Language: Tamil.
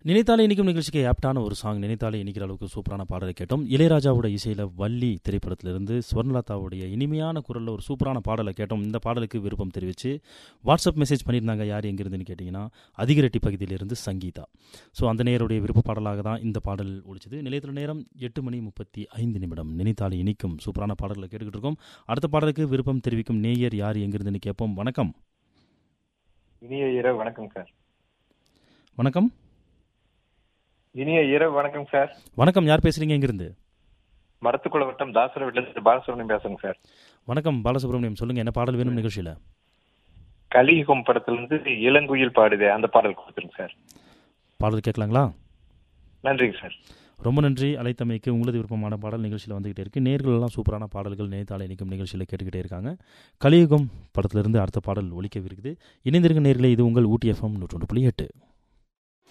நினைத்தாலே இனிக்கும் நிகழ்ச்சிக்கு ஆப்டான ஒரு சாங். நினைத்தாலே இனிக்கிற அளவுக்கு சூப்பரான பாடலை கேட்டோம். இளையராஜாவோட இசையில் வள்ளி திரைப்படத்திலிருந்து ஸ்வர்ணலதாவுடைய இனிமையான குரலில் ஒரு சூப்பரான பாடலை கேட்டோம். இந்த பாடலுக்கு விருப்பம் தெரிவித்து வாட்ஸ்அப் மெசேஜ் பண்ணியிருந்தாங்க. யார் எங்கிருந்துன்னு கேட்டிங்கன்னா அதிகரெட்டி பகுதியிலிருந்து சங்கீதா. ஸோ அந்த நேருடைய விருப்ப பாடலாக தான் இந்த பாடல் ஒழிச்சது. நிலையத்தில் நேரம் 8:35. நினைத்தாலே இனிக்கும் சூப்பரான பாடல்களை கேட்டுக்கிட்டு இருக்கோம். அடுத்த பாடலுக்கு விருப்பம் தெரிவிக்கும் நேயர் யார் எங்கிருந்துன்னு கேட்போம். வணக்கம். இனிய இரவு வணக்கம் சார். வணக்கம். இனிய இரவு வணக்கம் சார். வணக்கம். யார் பேசுறீங்க? எங்கிருந்து? மரத்துக்குள வட்டம் தாசர வீட்டில் பாலசுப்ரமணியம் பேசுறேங்க சார். வணக்கம் பாலசுப்ரமணியம், சொல்லுங்க என்ன பாடல் வேணும் நிகழ்ச்சியில? கலியுகம் படத்திலிருந்து இளங்குயில் பாடுதே அந்த பாடல் கொடுத்துருங்க சார். பாடல் கேட்கலாங்களா? நன்றிங்க சார். ரொம்ப நன்றி அழைத்தமைக்கு. உங்களது விருப்பமான பாடல் நிகழ்ச்சியில் வந்துகிட்டே இருக்கு. நேர்கள் எல்லாம் சூப்பரான பாடல்கள் நினைத்தாலே இனிக்கும் நிகழ்ச்சியில் கேட்டுக்கிட்டே இருக்காங்க. கலியுகம் படத்திலிருந்து அடுத்த பாடல் ஒலிக்கவிருக்குது. இணைந்திருக்க நேர்களே, இது உங்கள் ஊட்டி FM 101.8.